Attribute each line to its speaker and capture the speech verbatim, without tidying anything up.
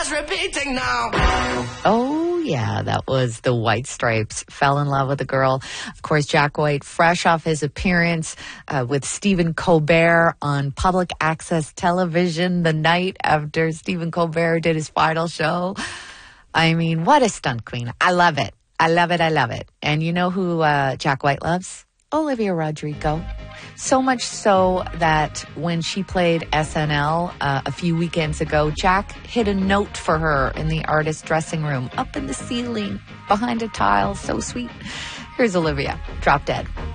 Speaker 1: just repeating now.
Speaker 2: Oh, yeah, that was the White Stripes. Fell in love with a girl. Of course, Jack White, fresh off his appearance uh, with Stephen Colbert on public access television the night after Stephen Colbert did his final show. I mean, what a stunt queen. I love it. I love it. I love it. And you know who uh, Jack White loves? Olivia Rodrigo. So much so that when she played S N L uh, a few weekends ago, Jack hid a note for her in the artist dressing room, up in the ceiling, behind a tile. So sweet. Here's Olivia. Drop Dead.